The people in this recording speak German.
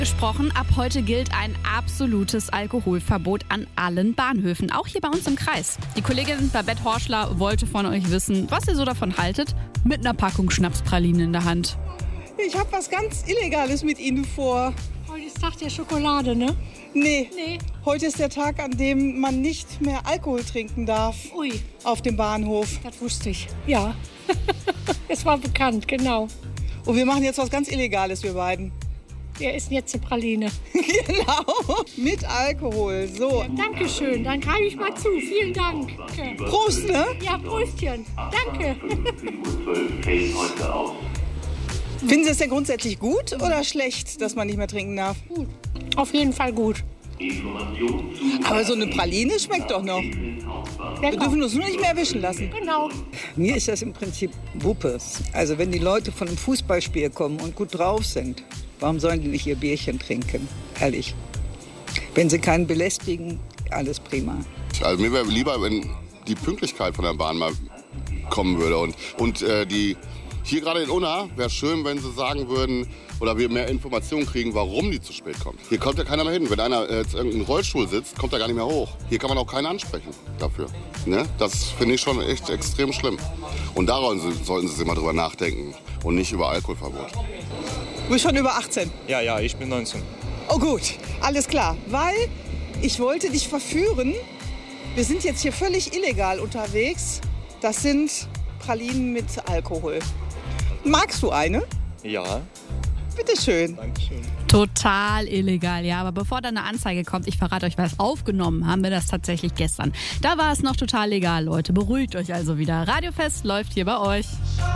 Gesprochen, ab heute gilt ein absolutes Alkoholverbot an allen Bahnhöfen, auch hier bei uns im Kreis. Die Kollegin Babette Horschler wollte von euch wissen, was ihr so davon haltet, mit einer Packung Schnapspralinen in der Hand. Ich habe was ganz Illegales mit Ihnen vor. Heute ist Tag der Schokolade, ne? Nee. Nee. Heute ist der Tag, an dem man nicht mehr Alkohol trinken darf. Ui, Auf dem Bahnhof. das wusste ich. Ja, es war bekannt, genau. Und wir machen jetzt was ganz Illegales, wir beiden. Wir essen jetzt eine Praline. Genau, mit Alkohol. So, Ja, Dankeschön, dann greife ich mal zu. Vielen Dank. Prost, ne? Ja, Prostchen. Danke. Finden Sie es denn grundsätzlich gut oder schlecht, dass man nicht mehr trinken darf? Gut. Auf jeden Fall gut. Aber so eine Praline schmeckt doch noch. Wir Lecker. dürfen uns nur nicht mehr erwischen lassen. Genau. Mir ist das im Prinzip Wumpe. Also wenn die Leute von einem Fußballspiel kommen und gut drauf sind, warum sollen die nicht ihr Bierchen trinken? Ehrlich. Wenn sie keinen belästigen, alles prima. Also mir wäre lieber, wenn die Pünktlichkeit von der Bahn mal kommen würde. Und die hier gerade in Unna wäre schön, wenn sie sagen würden, oder wir mehr Informationen kriegen, warum die zu spät kommt. Hier kommt ja keiner mehr hin. Wenn einer jetzt irgendeinen Rollstuhl sitzt, kommt er gar nicht mehr hoch. Hier kann man auch keinen ansprechen dafür. Ne? Das finde ich schon echt extrem schlimm. Und daran sollten Sie sich mal drüber nachdenken und nicht über Alkoholverbot. Du bist schon über 18. Ja, ich bin 19. Oh gut, alles klar. Weil ich wollte dich verführen. Wir sind jetzt hier völlig illegal unterwegs. Das sind Pralinen mit Alkohol. Magst du eine? Ja, Bitteschön. Dankeschön. Total illegal, ja. Aber bevor da eine Anzeige kommt, ich verrate euch was, aufgenommen haben wir das tatsächlich gestern. Da war es noch total legal, Leute. Beruhigt euch also wieder. Radiofest läuft hier bei euch.